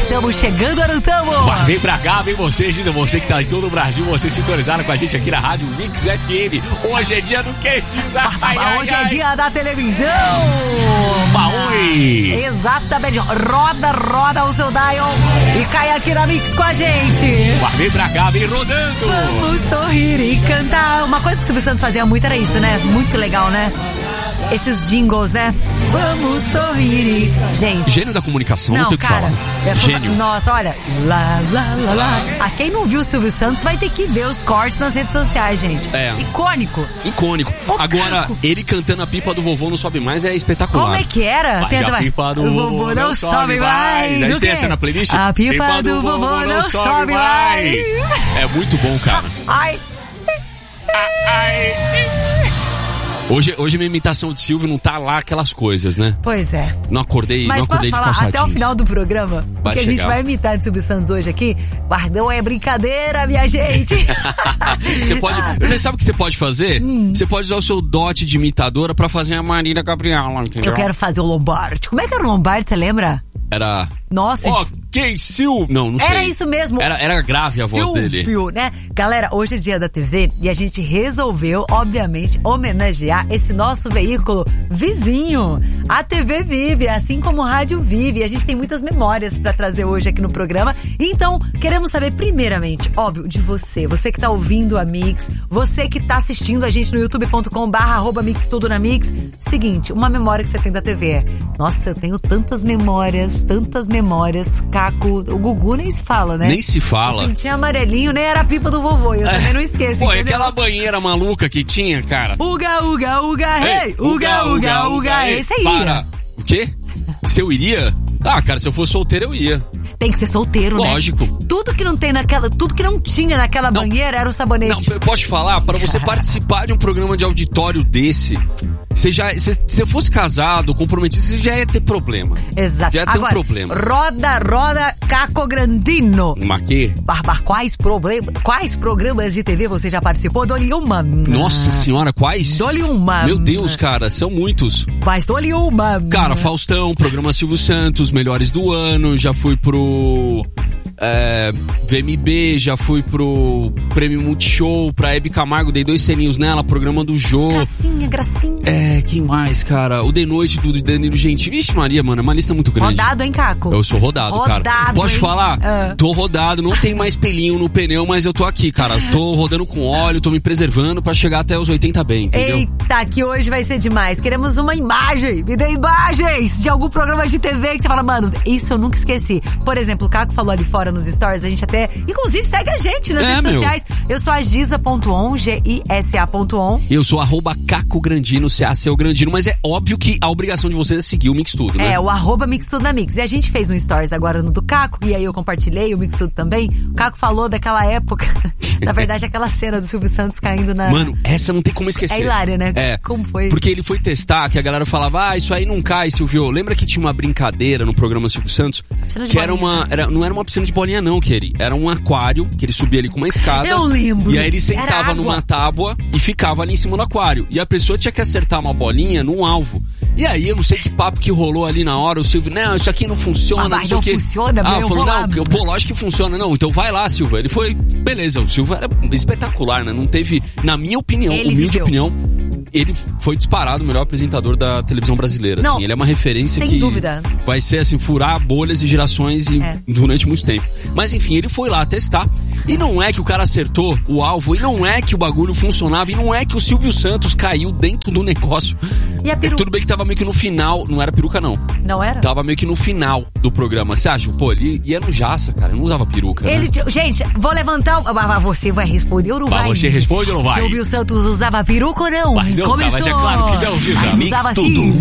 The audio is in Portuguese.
Estamos chegando, não estamos? Mas vem pra cá, vem você que tá em todo o Brasil, você sintonizado com a gente aqui na Rádio Mix FM. Hoje é dia do quê? Hoje é dia da televisão. Oi. Exatamente. Roda o seu dial e cai aqui na Mix com a gente. Mas vem pra cá, vem rodando. Vamos sorrir e cantar. Uma coisa que o Silvio Santos fazia muito era isso, né? Muito legal, né? Esses jingles, né? Vamos sorrir e... Gente... Gênio da comunicação, não tem o que falar. Gênio. Nossa, olha... Lá. A quem não viu o Silvio Santos vai ter que ver os cortes nas redes sociais, gente. É. Icônico. Agora, ele cantando a pipa do vovô não sobe mais é espetacular. Como é que era? A pipa do vovô não sobe mais. A gente tem essa na playlist? A pipa do vovô não sobe mais. É muito bom, cara. Ai. Hoje minha imitação de Silvio não tá lá aquelas coisas, né? Pois é. Não acordei de calça até o final do programa, vai que a gente vai imitar de Silvio Santos hoje aqui. Guardão é brincadeira, minha gente. Você pode... Sabe o que você pode fazer? Você pode usar o seu dote de imitadora pra fazer a Marília Gabriela, entendeu? Eu quero fazer o Lombardi. Como é que era o Lombardi, você lembra? Era... Nossa, quem Silvio? Não sei. Era isso mesmo. Era grave a voz dele. Silvio, né? Galera, hoje é dia da TV e a gente resolveu, obviamente, homenagear esse nosso veículo vizinho. A TV vive, assim como o rádio vive. E a gente tem muitas memórias pra trazer hoje aqui no programa. Então, queremos saber primeiramente, óbvio, de você. Você que tá ouvindo a Mix, você que tá assistindo a gente no youtube.com/mixtudonamix. Seguinte, uma memória que você tem da TV. Nossa, eu tenho tantas memórias. Caco, o Gugu nem se fala, né? Nem se fala. Quem tinha amarelinho nem era a pipa do vovô, eu também não esqueço. Pô, aquela banheira maluca que tinha, cara. Uga, hey! Uga, esse aí. Para. O quê? Se eu iria? Ah, cara, se eu fosse solteiro, eu ia. Tem que ser solteiro, lógico, né? Tudo que não tinha naquela banheira era o sabonete. Não, eu posso te falar, para você participar de um programa de auditório desse, se você fosse casado, comprometido, você já ia ter problema. Exato. Já ia ter um problema. Roda, Caco Grandino. Mas que? Quais programas de TV você já participou? Dole uma. Nossa senhora, quais? Dole uma. Meu Deus, cara, são muitos. Mas dole uma. Cara, Faustão, programa Silvio Santos, Melhores do Ano, já fui pro VMB, já fui pro Prêmio Multishow, pra Hebe Camargo, dei 2 selinhos nela, programa do Jô. Gracinha. Quem mais, cara? O De Noite do Danilo Gentili. Vixe Maria, mano, é uma lista muito grande. Rodado, hein, Caco? Eu sou rodado, cara. Posso te falar? Tô rodado, não tem mais pelinho no pneu, mas eu tô aqui, cara. Tô rodando com óleo, tô me preservando pra chegar até os 80 bem, entendeu? Eita, que hoje vai ser demais. Queremos uma imagem. Me dê imagens de algum programa de TV que você fala, mano, isso eu nunca esqueci. Por exemplo, o Caco falou ali fora nos stories, a gente até, inclusive, segue a gente nas redes sociais. Eu sou a Gisa.on, Gisa.on. Eu sou @CacoGrandino, CACO Grandino, mas é óbvio que a obrigação de vocês é seguir o Mix Tudo, né? O @MixTudoNaMix. E a gente fez um stories agora no do Caco, e aí eu compartilhei o Mix Tudo também. O Caco falou daquela época, na verdade, aquela cena do Silvio Santos caindo na... Mano, essa não tem como esquecer. É hilária, né? Como foi? Porque ele foi testar, que a galera falava, isso aí não cai, Silvio. Lembra que tinha uma brincadeira no programa Silvio Santos? Que era não era uma piscina de bolinha não, era um aquário, que ele subia ali com uma escada. Eu lembro. E aí ele sentava numa tábua e ficava ali em cima do aquário. E a pessoa tinha que acertar uma bolinha num alvo. E aí, eu não sei que papo que rolou ali na hora, o Silvio, não, isso aqui não funciona, não sei o quê. Funciona, falou, não, lógico que funciona, não, então vai lá, Silvio. Ele foi, beleza, o Silvio era espetacular, né? Não teve, na minha opinião, humilde opinião, ele foi disparado o melhor apresentador da televisão brasileira, assim. Ele é uma referência sem dúvida. Vai ser, assim, furar bolhas e gerações durante muito tempo. Mas, enfim, ele foi lá testar. E não é que o cara acertou o alvo, e não é que o bagulho funcionava, e não é que o Silvio Santos caiu dentro do negócio. E a peruca? Tudo bem que tava meio que no final, não era peruca não. Não era? Tava meio que no final do programa. Você acha? Pô, ele ia no Jaça, cara, ele não usava peruca, né? Gente, vou levantar... Você vai responder ou não vai? Você responde ou não vai? Silvio Santos usava peruca ou não? Vai, não, começou. Mas é claro que não, Gisa. Mix Tudo.